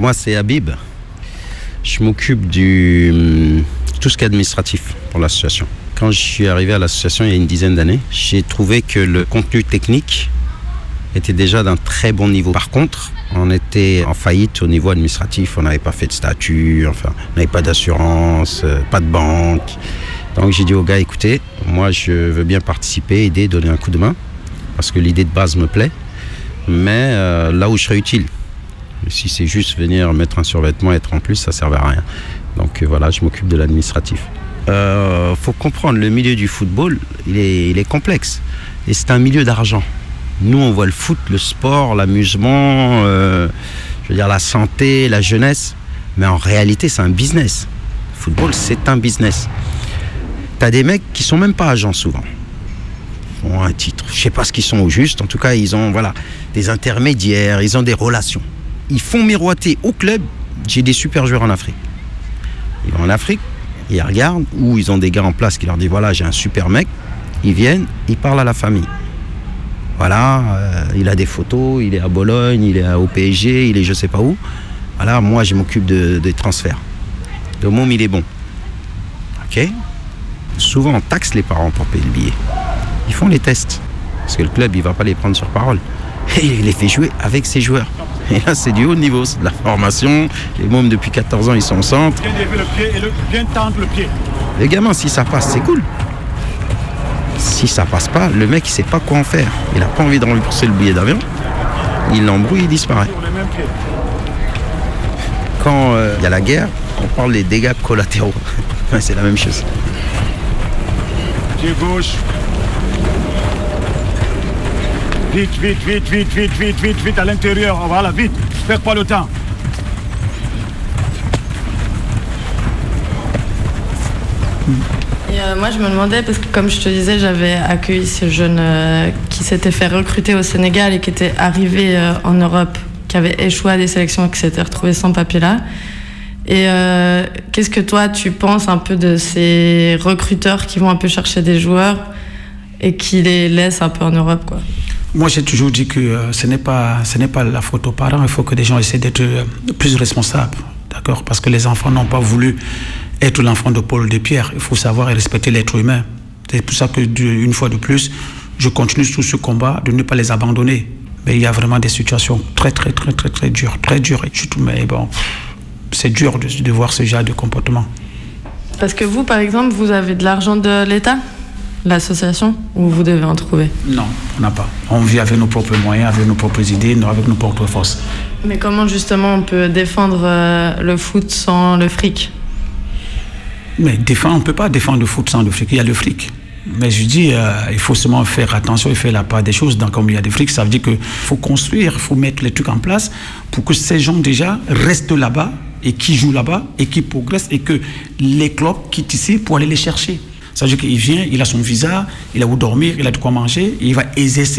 Moi, c'est Habib. Je m'occupe du tout ce qui est administratif pour l'association. Quand je suis arrivé à l'association il y a une dizaine d'années, j'ai trouvé que le contenu technique était déjà d'un très bon niveau. Par contre, on était en faillite au niveau administratif. On n'avait pas fait de statut, on n'avait pas d'assurance, pas de banque. Donc j'ai dit aux gars, écoutez, moi je veux bien participer, aider, donner un coup de main, parce que l'idée de base me plaît, mais là où je serais utile. Si c'est juste venir mettre un survêtement et être en plus, ça ne servait à rien. Donc voilà, je m'occupe de l'administratif. Faut comprendre, le milieu du football, il est complexe. Et c'est un milieu d'argent. Nous, on voit le foot, le sport, l'amusement, la santé, la jeunesse. Mais en réalité, c'est un business. Le football, c'est un business. T'as des mecs qui sont même pas agents souvent. Ils ont un titre. Je sais pas ce qu'ils sont au juste. En tout cas, ils ont des intermédiaires, ils ont des relations. Ils font miroiter au club. J'ai des super joueurs en Afrique. Ils vont en Afrique, ils regardent, ou ils ont des gars en place qui leur disent voilà, j'ai un super mec. Ils viennent, ils parlent à la famille. Voilà, il a des photos, il est à Bologne, il est au PSG, il est je sais pas où. Voilà, moi je m'occupe des transferts. Le môme il est bon. Ok. Souvent on taxe les parents pour payer le billet. Ils font les tests. Parce que le club il va pas les prendre sur parole. Et il les fait jouer avec ses joueurs. Et là c'est du haut niveau, c'est de la formation. Les mômes depuis 14 ans ils sont au centre. Bien tendre le pied. Les gamins si ça passe c'est cool. Si ça passe pas, le mec il sait pas quoi en faire. Il a pas envie de rembourser le billet d'avion. Il l'embrouille, il disparaît. Quand y a la guerre, on parle des dégâts collatéraux. C'est la même chose. Pied gauche. Vite à l'intérieur. Voilà, vite. Perds pas le temps. Et moi je me demandais, parce que comme je te disais, j'avais accueilli ce jeune qui s'était fait recruter au Sénégal et qui était arrivé en Europe, qui avait échoué à des sélections et qui s'était retrouvé sans papier là. Et qu'est-ce que toi tu penses un peu de ces recruteurs qui vont un peu chercher des joueurs et qui les laissent un peu en Europe, quoi? Moi j'ai toujours dit que ce n'est pas la faute aux parents, il faut que les gens essaient d'être plus responsables, d'accord? Parce que les enfants n'ont pas voulu être l'enfant de Paul de Pierre. Il faut savoir et respecter l'être humain. C'est pour ça que, une fois de plus, je continue sur ce combat de ne pas les abandonner. Mais il y a vraiment des situations très dures. Mais bon, c'est dur de voir ce genre de comportement. Parce que vous, par exemple, vous avez de l'argent de l'État, l'association, ou vous devez en trouver? Non, on n'a pas. On vit avec nos propres moyens, avec nos propres idées, avec nos propres forces. Mais comment, justement, on peut défendre le foot sans le fric? Mais on ne peut pas défendre le foot sans le fric. Il y a le fric. Mais je dis, il faut seulement faire attention et faire la part des choses. Donc, comme il y a des fric, ça veut dire qu'il faut construire, il faut mettre les trucs en place pour que ces gens déjà restent là-bas et qui jouent là-bas et qui progressent et que les clubs quittent ici pour aller les chercher. Ça veut dire qu'il vient, il a son visa, il a où dormir, il a de quoi manger, et il va exercer